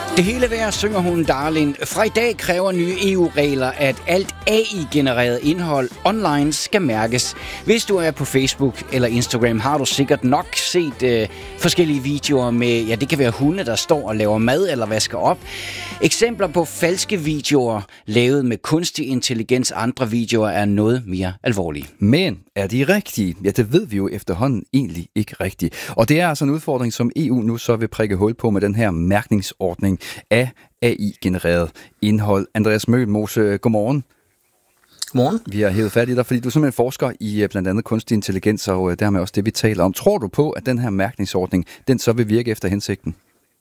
Det hele værd, synger hun Darling. Fra i dag kræver nye EU-regler, at alt AI-genereret indhold online skal mærkes. Hvis du er på Facebook eller Instagram, har du sikkert nok set forskellige videoer med, ja, det kan være hunde, der står og laver mad eller vasker op. Eksempler på falske videoer lavet med kunstig intelligens, andre videoer er noget mere alvorlige. Men er de rigtige? Ja, det ved vi jo efterhånden egentlig ikke rigtigt. Og det er altså en udfordring, som EU nu så vil prikke hul på med den her mærkningsordning af AI-genereret indhold. Andreas Mølmose, godmorgen. Godmorgen. Vi har hævet fat i dig, fordi du er simpelthen forsker i blandt andet kunstig intelligens, og dermed også det, vi taler om. Tror du på, at den her mærkningsordning, den så vil virke efter hensigten?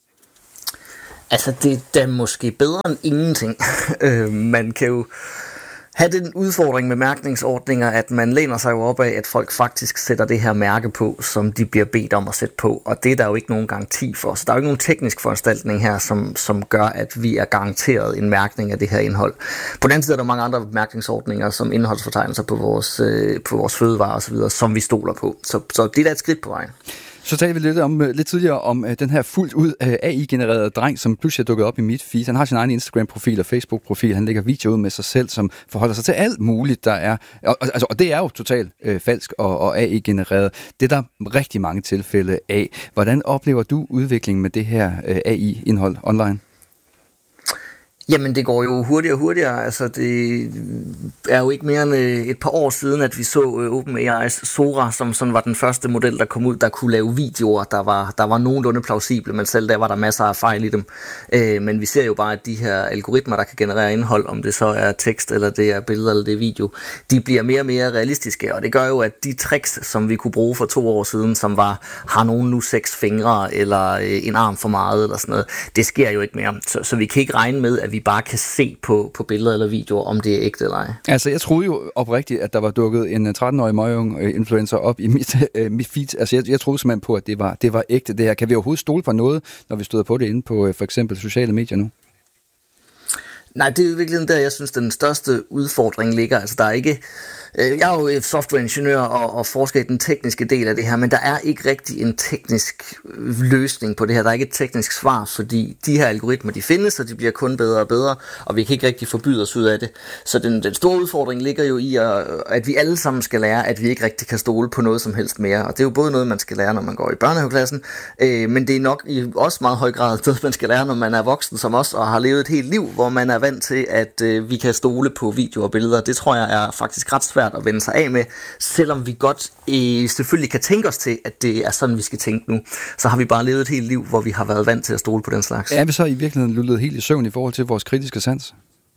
Altså, det er da måske bedre end ingenting. Man kan jo have den udfordring med mærkningsordninger, at man læner sig jo op af, at folk faktisk sætter det her mærke på, som de bliver bedt om at sætte på. Og det er der jo ikke nogen garanti for. Så der er jo ikke nogen teknisk foranstaltning her, som gør, at vi er garanteret en mærkning af det her indhold. På den anden side er der mange andre mærkningsordninger, som indholdsfortegnelser på vores fødevarer osv., som vi stoler på. Så det er da et skridt på vejen. Så talte vi lidt tidligere om den her fuldt ud AI-genererede dreng, som pludselig er dukket op i mit feed. Han har sin egen Instagram-profil og Facebook-profil. Han lægger videoer ud med sig selv, som forholder sig til alt muligt, der er. Og det er jo totalt falsk og AI-genereret. Det er der rigtig mange tilfælde af. Hvordan oplever du udviklingen med det her AI-indhold online? Jamen, det går jo hurtigere og hurtigere. Altså, det er jo ikke mere end et par år siden, at vi så OpenAI's Sora, som sådan var den første model, der kom ud, der kunne lave videoer, der var nogenlunde plausible, men selv der var der masser af fejl i dem. Men vi ser jo bare, at de her algoritmer, der kan generere indhold, om det så er tekst, eller det er billeder, eller det er video, de bliver mere og mere realistiske, og det gør jo, at de tricks, som vi kunne bruge for 2 år siden, som har nogen nu 6 fingre, eller en arm for meget, eller sådan noget, det sker jo ikke mere. Så vi kan ikke regne med, at vi bare kan se på billeder eller videoer, om det er ægte eller ej. Altså, jeg troede jo oprigtigt, at der var dukket en 13-årig møgung-influencer op i mit feed. Altså, jeg troede simpelthen på, at det var ægte det her. Kan vi overhovedet stole på noget, når vi støder på det inde på for eksempel sociale medier nu? Nej, det er jo virkelig der, jeg synes, den største udfordring ligger. Altså, der er ikke... Jeg er jo softwareingeniør og forsker i den tekniske del af det her, men der er ikke rigtig en teknisk løsning på det her. Der er ikke et teknisk svar, fordi de her algoritmer, de findes, og de bliver kun bedre og bedre, og vi kan ikke rigtig forbyde os ud af det. Så den store udfordring ligger jo i, at vi alle sammen skal lære, at vi ikke rigtig kan stole på noget som helst mere. Og det er jo både noget, man skal lære, når man går i børnehaveklassen, men det er nok i også meget høj grad noget, man skal lære, når man er voksen som os, og har levet et helt liv, hvor man er vant til, at vi kan stole på videoer og billeder. Det tror jeg er faktisk ret svært at vende sig af med, selvom vi godt selvfølgelig kan tænke os til, at det er sådan, vi skal tænke nu. Så har vi bare levet et helt liv, hvor vi har været vant til at stole på den slags. Er vi så i virkeligheden lullet helt i søvn i forhold til vores kritiske sans?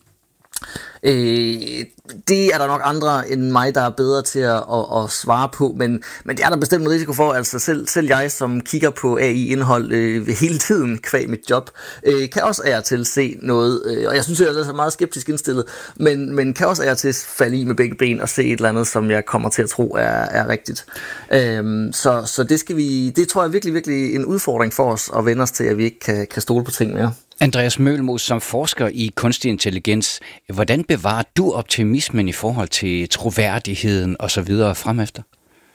Det er der nok andre end mig, der er bedre til at svare på, men det er der bestemt en risiko for. Altså selv jeg, som kigger på AI-indhold hele tiden kvæg mit job, kan også af og til se noget, og jeg synes, jeg er meget skeptisk indstillet, men kan også af og til falde i med begge ben og se et eller andet, som jeg kommer til at tro er rigtigt. Så det tror jeg virkelig en udfordring for os at vende os til, at vi ikke kan stole på ting mere. Andreas Mølmose, som forsker i kunstig intelligens, hvordan bevarer du optimismen i forhold til troværdigheden og så videre fremefter?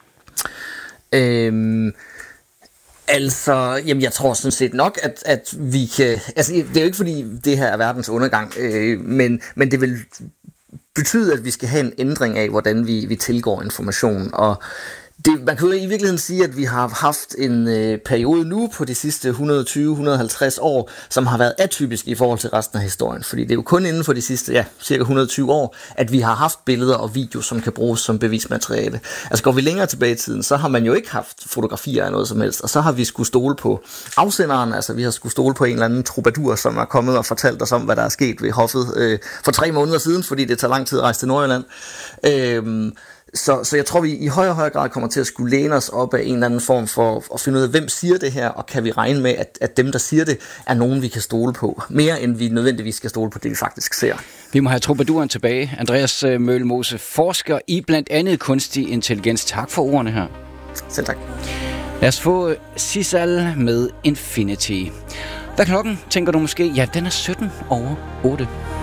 Jamen, jeg tror sådan set nok, at vi kan... Altså, det er jo ikke, fordi det her er verdens undergang, men det vil betyde, at vi skal have en ændring af, hvordan vi tilgår information, og man kan jo i virkeligheden sige, at vi har haft en periode nu på de sidste 120-150 år, som har været atypisk i forhold til resten af historien. Fordi det er jo kun inden for de sidste cirka 120 år, at vi har haft billeder og video, som kan bruges som bevismateriale. Altså går vi længere tilbage i tiden, så har man jo ikke haft fotografier af noget som helst, og så har vi skulle stole på afsenderen, altså vi har skulle stole på en eller anden troubadour, som er kommet og fortalt os om, hvad der er sket ved hoffet for 3 måneder siden, fordi det tager lang tid at rejse til Nordjylland. Så jeg tror, vi i højere og højere grad kommer til at skulle læne os op af en eller anden form for at finde ud af, hvem siger det her, og kan vi regne med, at dem, der siger det, er nogen, vi kan stole på. Mere end vi nødvendigvis skal stole på det, vi faktisk ser. Vi må have troubadouren tilbage. Andreas Mølmose, forsker i blandt andet kunstig intelligens. Tak for ordene her. Selv tak. Lad os få Sisal med Infinity. Hvad klokken, tænker du måske? Ja, den er 7:17.